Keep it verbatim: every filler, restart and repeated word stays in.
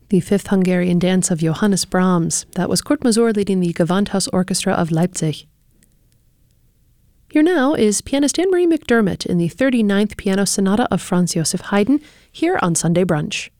The Fifth Hungarian Dance of Johannes Brahms. That was Kurt Masur leading the Gewandhaus Orchestra of Leipzig. Here now is pianist Anne-Marie McDermott in the thirty-ninth Piano Sonata of Franz Joseph Haydn, here on Sunday Brunch.